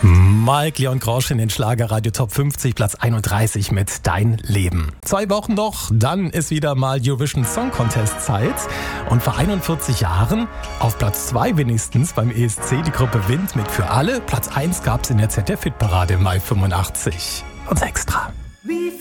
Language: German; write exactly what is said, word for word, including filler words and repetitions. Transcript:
Mike Leon Grosch in den Schlagerradio Top fünfzig, Platz einunddreißig mit Dein Leben. Zwei Wochen noch, dann ist wieder mal Eurovision Song Contest Zeit. Und vor einundvierzig Jahren, auf Platz zwei wenigstens beim E S C, die Gruppe Wind mit Für alle. Platz eins gab's in der Z D F-Hitparade im Mai fünfundachtzig. Und extra. Wie